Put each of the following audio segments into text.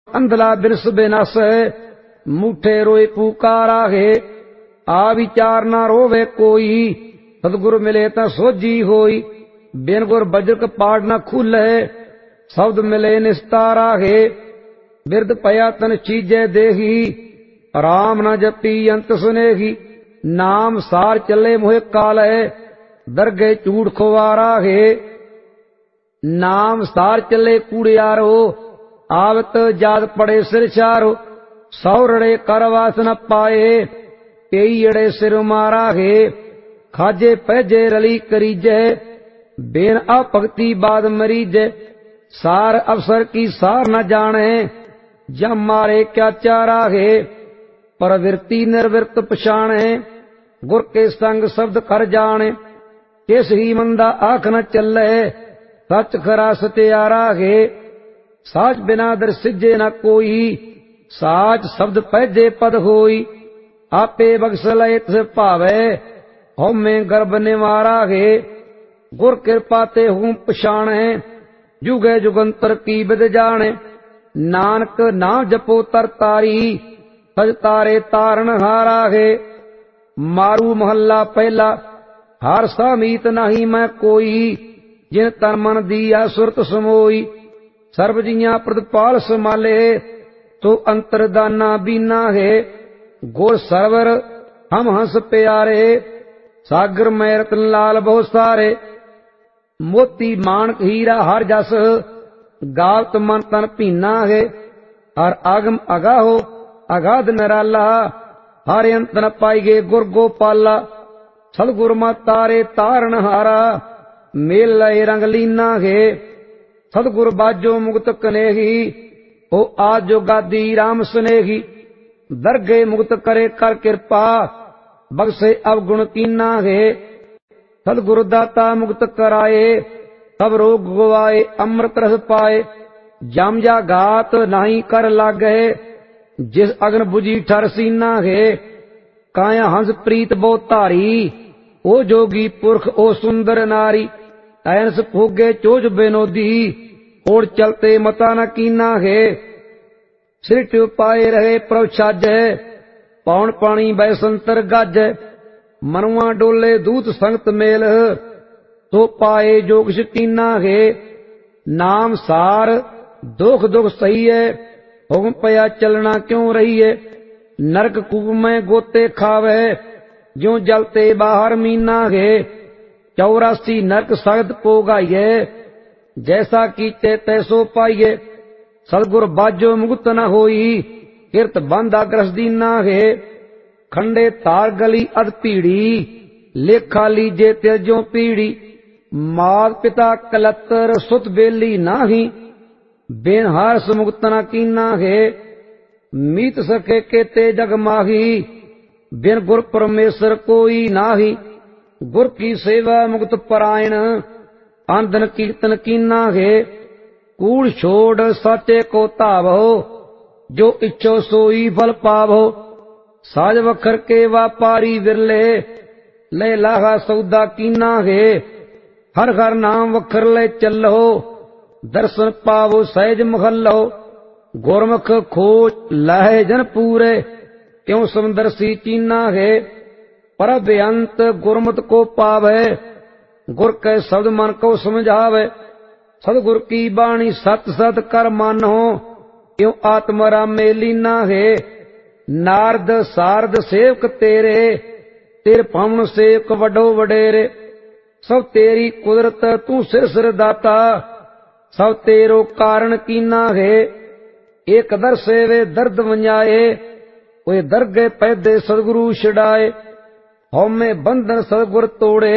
अंधला बिरस बिनस मूठे रोए पुकारा है। आ विचार ना रोवे कोई सतगुरु मिले ता सोझी होई। बिन गुर बज्रक पाड़ न खुले शब्द मिले निस्तारा है। बिरद पया तन चीजे देही राम न जपी अंत सुनेगी। नाम सार चले मोहे काल है दरगे चूड़ खुवारा है। नाम सार चले कूड़ियारो आवत जाद पड़े सिर चारो। सौरड़े करवास न पाए पेईड़े सिर मारा है। खाजे पैजे रली करीजे बेन अपगति बाद मरीजे। सार अवसर की सार न जाने जम मारे क्या चारा है। प्रवृत्ति निर्वृत्त पछाणे गुर के संग शब्द कर जाने। किस ही मंदा आंख न चले सच खरा सत्यारा है। साच बिना दर सिजे न कोई साच शब्द पैजे पद होई। आपे बख्श लय तिस भावे होमे गर्भ निवारा है। गुर कृपा ते हूं पछाणे जुगे जुगंतर की बिद जाने। नानक नाम जपो तर तारी सज तारे तारण हारा है। मारू महल्ला पहला हार सामीत नहीं मैं कोई। जिन तन मन दिया सुरत समोई। सर्व जिया प्रतिपाल समाले तो अंतरदाना बीना है। गोर सरवर हम हंस प्यारे सागर में रतन लाल बहुत सारे। मोती मानक हीरा हर जस गावत मन तन पीना है। हर आगम अगाहो अगाध निराला हर अंत न पाईगे गुर गोपाला। सतगुर मा तारे तारण हारा मेल लय रंग लीना है। सतगुर बाजो मुक्त कनेही ओ आजो गादी राम सुनेही। दरगे मुक्त करे कर कृपा बख्शे अवगुण कीना है। सतगुरु दाता मुक्त कराए सब रोग गवाए अमृत रस पाए। जम जा घात नहीं कर लागे जिस अग्न बुझी ठर सीना है। काया हंस प्रीत बहु धारी ओ जोगी पुरख ओ सुंदर नारी। ऐनस फूगे चोज बेनोदी ओर चलते मता न कीना है। सिरट पाए रहे प्रभ छाजै पौन पानी बैसंतर गाजै। मनुआ डोले दूत संगत मेल तो पाए जो किछ कीना है। नाम सार दुख दुख सही है हुक्म पया चलना क्यों रही है। नरक कूप में गोते खावे ज्यों जलते बाहर मीना है। 84 नरक सख्त पोगाइए जैसा कीते तैसो पाइए। सतगुर बाजो मुक्त न होई किरत बांधा ग्रस दीना है। खंडे तार गली अध पीड़ी लेखा लीजे त्यजो पीड़ी। मात पिता कलतर सुत बेली नाही बेन हारस मुक्त न कीना है। मीत सके केते जग माही बिन गुर परमेश्वर कोई नाही। गुर की सेवा मुक्त परायण आंदन कीर्तन कीना है। कूड़ छोड़ साचे को तावो जो इच्छो सोई फल पावो। साज वखर के व्यापारी विरले ले लाहा सौदा कीना है। हर हर नाम वखर ले चलो दर्शन पावो सहज महलो। गुरमुख खोज लहे जन पूरे क्यों समदर्शी चीना है। पर बेअंत गुरमत को पावे गुर के शब्द मन को समझावे। सतगुर की बाणी सत सत कर मानो क्यों आत्मरा में लीना है। नारद सारद सेवक तेरे तेरे पवन सेवक वडो वडेरे। सब तेरी कुदरत तू सिर दाता सब तेरो कारण कीना है। एक दर सेवे दर्द वंजाए वे दरगे पैदे सदगुरु छड़ाए। हौमे बंधन सदगुर तोड़े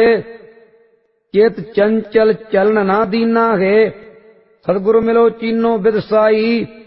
चेत चंचल चलन ना दीना है। सदगुरु मिलो चीनो बिदसाई